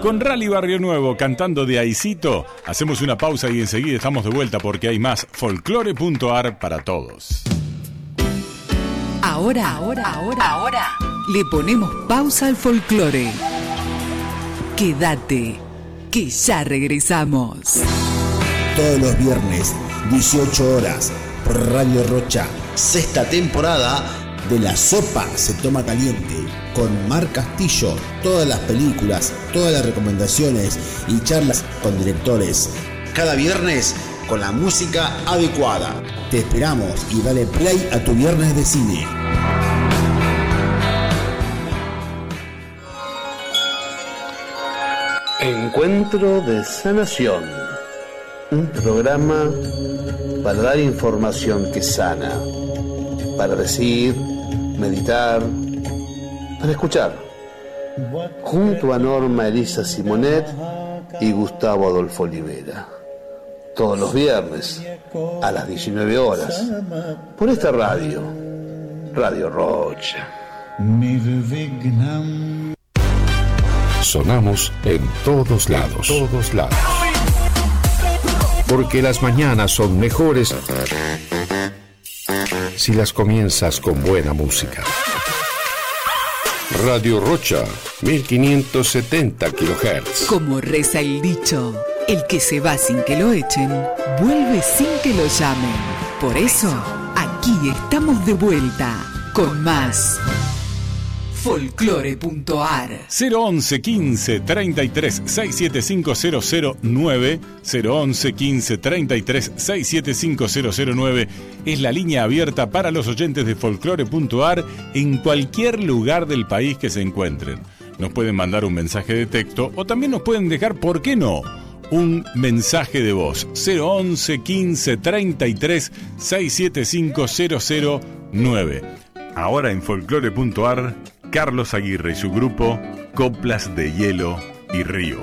Con Rally Barrio Nuevo cantando de Aisito, hacemos una pausa y enseguida estamos de vuelta porque hay más folclore.ar para todos. Ahora, le ponemos pausa al folclore. Quédate, que ya regresamos. Todos los viernes, 18 horas, por Radio Rocha, sexta temporada de La Sopa se toma caliente, con Mar Castillo, todas las películas, todas las recomendaciones y charlas con directores. Cada viernes con la música adecuada. Te esperamos y dale play a tu viernes de cine. Encuentro de Sanación, un programa para dar información que sana, para decir, meditar, para escuchar, junto a Norma Elisa Simonet y Gustavo Adolfo Olivera, todos los viernes a las 19 horas, por esta radio, Radio Rocha. Sonamos en todos lados. Porque las mañanas son mejores si las comienzas con buena música. Radio Rocha, 1570 kHz. Como reza el dicho, el que se va sin que lo echen, vuelve sin que lo llamen. Por eso, aquí estamos de vuelta con más folclore.ar. 011 15 33 675 009 011 15 33 675 009 es la línea abierta para los oyentes de folclore.ar en cualquier lugar del país que se encuentren. Nos pueden mandar un mensaje de texto o también nos pueden dejar, ¿por qué no?, un mensaje de voz. 011 15 33 675 009. Ahora en folclore.ar, Carlos Aguirre y su grupo Coplas de Hielo y Río.